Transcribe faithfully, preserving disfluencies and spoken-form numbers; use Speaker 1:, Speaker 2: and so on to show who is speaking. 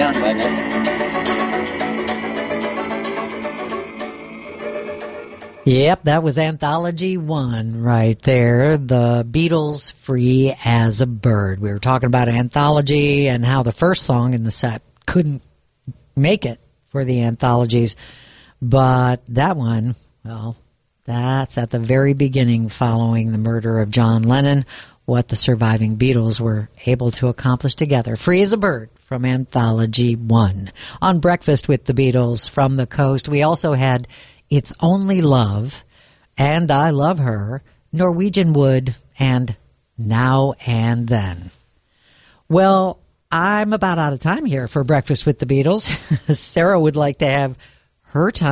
Speaker 1: John Lennon.
Speaker 2: Yep, that was Anthology One right there. The Beatles' Free as a Bird. We were talking about Anthology and how the first song in the set couldn't make it for the anthologies. But that one, well, that's at the very beginning following the murder of John Lennon, what the surviving Beatles were able to accomplish together. Free as a Bird from Anthology One. On Breakfast with the Beatles from the Coast, we also had It's Only Love, and I Love Her, Norwegian Wood, and Now and Then. Well, I'm about out of time here for Breakfast with the Beatles. Sarah would like to have her time.